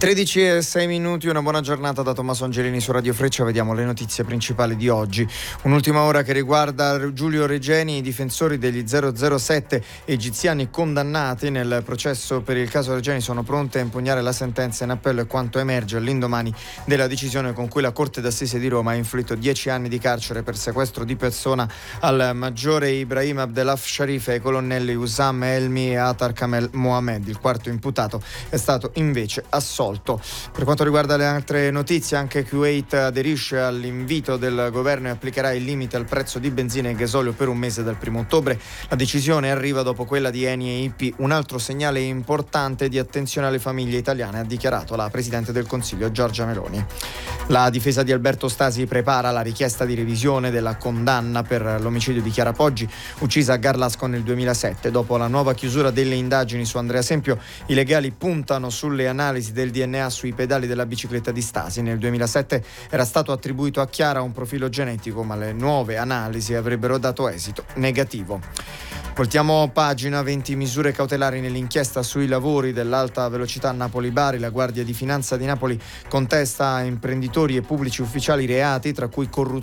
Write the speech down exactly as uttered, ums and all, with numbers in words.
tredici e sei minuti, una buona giornata da Tommaso Angelini su Radio Freccia. Vediamo le notizie principali di oggi. Un'ultima ora che riguarda Giulio Regeni. I difensori degli zero zero sette egiziani condannati nel processo per il caso Regeni sono pronti a impugnare la sentenza in appello e quanto emerge all'indomani della decisione con cui la Corte d'Assise di Roma ha inflitto dieci anni di carcere per sequestro di persona al maggiore Ibrahim Abdelaf Sharif e ai colonnelli Usam Elmi e Atar Kamel Mohamed. Il quarto imputato è stato invece assolto. Per quanto riguarda le altre notizie, anche Kuwait aderisce all'invito del governo e applicherà il limite al prezzo di benzina e gasolio per un mese dal primo ottobre. La decisione arriva dopo quella di Eni e I P, un altro segnale importante di attenzione alle famiglie italiane, ha dichiarato la Presidente del Consiglio Giorgia Meloni. La difesa di Alberto Stasi prepara la richiesta di revisione della condanna per l'omicidio di Chiara Poggi, uccisa a Garlasco nel duemilasette. Dopo la nuova chiusura delle indagini su Andrea Sempio, i legali puntano sulle analisi del D N A sui pedali della bicicletta di Stasi. Nel duemilasette era stato attribuito a Chiara un profilo genetico, ma le nuove analisi avrebbero dato esito negativo. Voltiamo pagina. venti misure cautelari nell'inchiesta sui lavori dell'alta velocità Napoli-Bari. La Guardia di Finanza di Napoli contesta a imprenditori e pubblici ufficiali reati, tra cui corruzione